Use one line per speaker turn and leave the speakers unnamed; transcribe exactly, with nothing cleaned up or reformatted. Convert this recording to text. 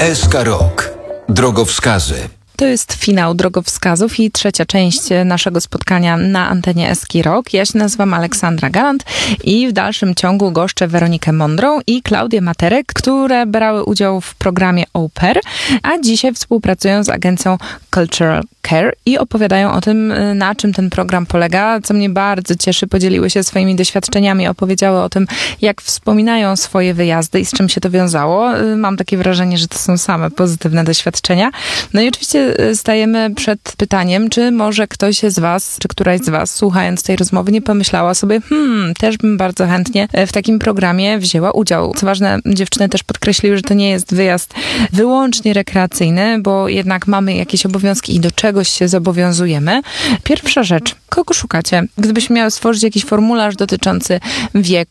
S K Rock. Drogowskazy.
To jest finał drogowskazów i trzecia część naszego spotkania na antenie S K Rock. Ja się nazywam Aleksandra Galant i w dalszym ciągu goszczę Weronikę Mądrą i Klaudię Materek, które brały udział w programie Au Pair, a dzisiaj współpracują z agencją Cultural Care i opowiadają o tym, na czym ten program polega, co mnie bardzo cieszy. Podzieliły się swoimi doświadczeniami, opowiedziały o tym, jak wspominają swoje wyjazdy i z czym się to wiązało. Mam takie wrażenie, że to są same pozytywne doświadczenia. No i oczywiście stajemy przed pytaniem, czy może ktoś z was, czy któraś z was, słuchając tej rozmowy, nie pomyślała sobie, hmm, też bym bardzo chętnie w takim programie wzięła udział. Co ważne, dziewczyny też podkreśliły, że to nie jest wyjazd wyłącznie rekreacyjny, bo jednak mamy jakieś obowiązki i do czegoś się zobowiązujemy. Pierwsza rzecz, kogo szukacie? Gdybyśmy miały stworzyć jakiś formularz dotyczący wieku,